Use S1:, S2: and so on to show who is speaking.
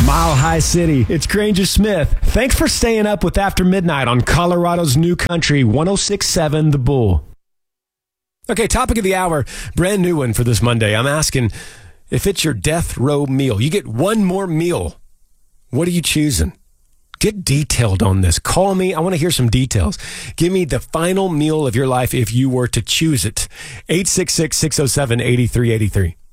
S1: Mile High City, it's Granger Smith. Thanks for staying up with After Midnight on Colorado's New Country 106.7 The Bull. Okay, topic of the hour, brand new one for this Monday. I'm asking if it's your death row meal. You get one more meal. What are you choosing? Get detailed on this. Call me. I want to hear some details. Give me the final meal of your life if you were to choose it. 866-607-8383.